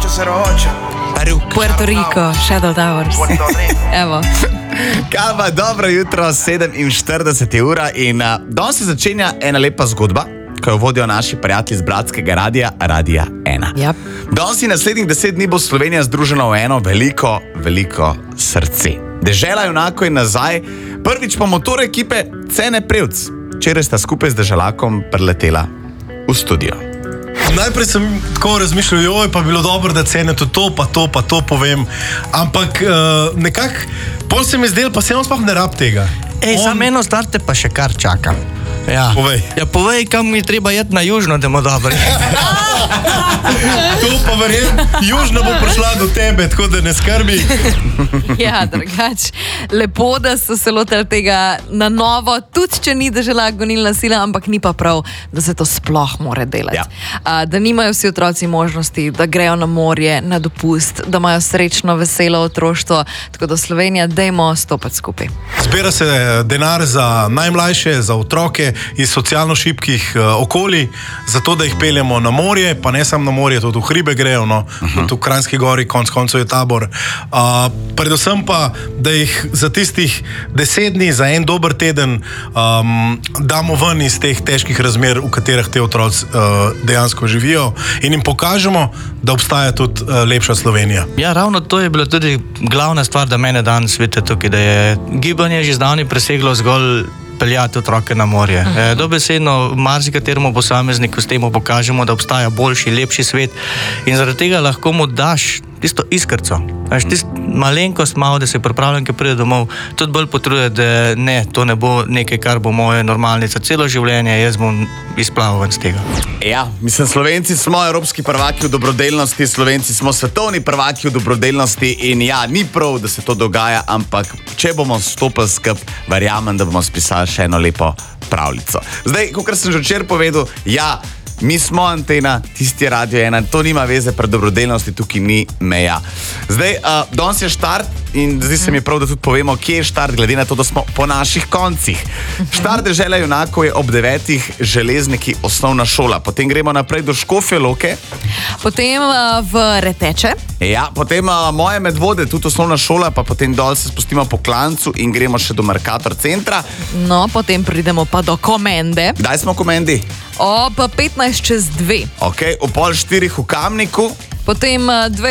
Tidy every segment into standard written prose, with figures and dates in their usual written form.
Puerto Rico, Shadow Towers. Evo. Kava, dobro jutro, 47 ura in danes se začenja ena lepa zgodba, ko jo vodijo naši prijatelji z bratskega radia, Radia 1. Yep. Danes in naslednjih 10 dni bo Slovenija združena v eno veliko, veliko srce. Dežela junakov je nazaj, prvič pa motor ekipe Cene Prevc. Včeraj sta skupaj z Deželakom priletela v studio. Najprej sem tako razmišljal, joj, pa bilo dobro, da Cene to povem, ampak nekako, pol se mi zdel, pa se on sploh ne rab tega. Samo eno stvar te pa še kar čakam. Ja. Povej. Ja, povej, kam mi treba jeti na južno, da bomo dobri. To pa verjem, južno bo prišla do tebe, tako da ne skrbi. Ja, drugač. Lepo, da so se lotili tega na novo, tudi če ni Dežela gonilna sila, ampak ni pa prav, da se to sploh mora delati. Ja. Da nimajo vsi otroci možnosti, da grejo na morje, na dopust, da imajo srečno, veselo otroštvo, tako da Slovenija, dajmo stopati skupaj. Zbira se denar za najmlajše, za otroke iz socialno šibkih okolij, zato da jih peljemo na morje, pa ne samo na morje, tudi v hribe grejo, no, tudi v Kranjski gori, konec koncev je tabor. Predvsem pa, da jih za tistih 10 dni, za en dober teden damo ven iz teh težkih razmer, v katerih te otroci dejansko živijo in jim pokažemo, da obstaja tudi lepša Slovenija. Ja, ravno to je bila tudi glavna stvar, da mene danes vidite tukaj, da je gibanje že zdavnaj preseglo zgolj peljati otroke na morje. Dobesedno marsikateremu posamezniku s tem pokažemo, da obstaja boljši, lepši svet in zaradi tega lahko mu daš tisto iskrco. Tisto malenkost malo, da se pripravljam, ki pride domov, tudi bolj potrude, da ne, to ne bo nekaj, kar bo moje normalnica celo življenje, jaz bom izplaval ven z tega. Ja, mislim, Slovenci smo evropski prvaki v dobrodelnosti, Slovenci smo svetovni prvaki v dobrodelnosti in ja, ni prav, da se to dogaja, ampak če bomo stopili skup, verjamem, da bomo spisali še eno lepo pravljico. Zdaj, kakor sem že včeraj povedal, ja, mi smo Antena, tisti je Radio 1, to nima veze pred dobrodelnosti, tukaj ni meja. Zdaj, danes je štart in zdi se mi prav, da tudi povemo, kje je štart, glede na to, da smo po naših koncih. Štart Dežela junakov je ob 9. Železniki osnovna šola, potem gremo naprej do Škofje Loke. Potem v Reteče. Ja, potem Moje Medvode, tudi osnovna šola, pa potem dol se spustimo po Klancu in gremo še do Mercator centra. No, potem pridemo pa do Komende. Kdaj smo v Komendi? Ob 2:15 Ok, o 3:30 v Kamniku. Potem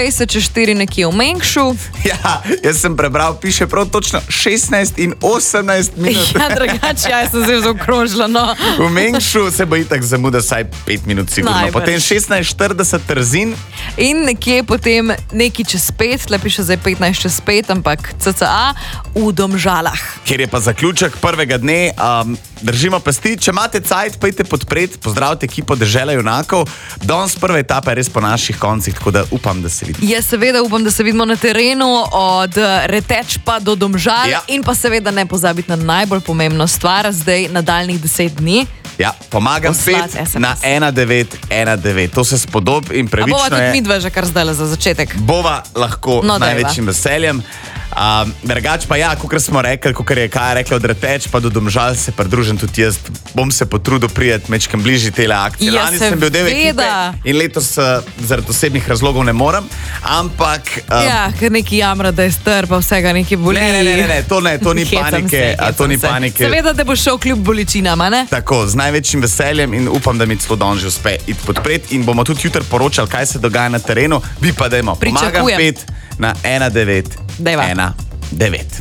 2:04 nekje v Mengšu. Ja, jaz sem prebral, piše prav točno 16 in 18 minut. Ja, drugače, jaz sem se zaokrožila, no. V Mengšu se bo itak zamuda vsaj 5 minut sigurno. Najbrž. Potem 16:40 Trzin. In nekje potem neki čez 5, le piše zdaj 15 čez 5, ampak CCA v Domžalah. Kjer je pa zaključek prvega dne. Držimo pesti, če imate cajt, pojdite podpreti, pozdravite ekipo Dežela junakov. Danes prva etapa je res po naših koncih, tako da upam, da se vidimo. Ja, seveda upam, da se vidimo na terenu od Reteč pa do Domžal. Ja. In pa seveda ne pozabiti na najbolj pomembno stvar, zdaj nadaljnih 10 dni. Ja, pomagam Poslati spet SMS. na 1919. To se spodob in A pravično bova tudi je. midva že kar zdajle za začetek. Bova lahko No, z največjim veseljem. Drugač pa ja, kakor smo rekli, kakor je Kaja rekla, od Reteč pa do Domžal se pridružim tudi jaz. Bom se potrudil priti mečkem bližje tele akcije. Ja, Lani sem bil del ekipe seveda. in letos zaradi osebnih razlogov ne morem, ampak... Ja, ker neki jamra, da je star, pa vsega neki boli. Ne, to ni Hecam panike, se, to ni hecam se. panike. Seveda, da bo šel kljub bolečinam, a ne? Tako, z največjim veseljem in upam, da mi celo danes že uspe iti podpreti in bomo tudi jutri poročali, kaj se dogaja na terenu. Vi pa dajmo, pomagam Pričakujem. pet na 1919.